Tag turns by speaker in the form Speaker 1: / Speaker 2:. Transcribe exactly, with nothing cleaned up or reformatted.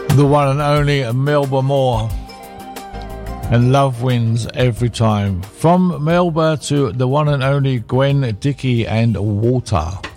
Speaker 1: The one and only Melba Moore. And love wins every time. From Melba to the one and only Gwen Dickey and Water.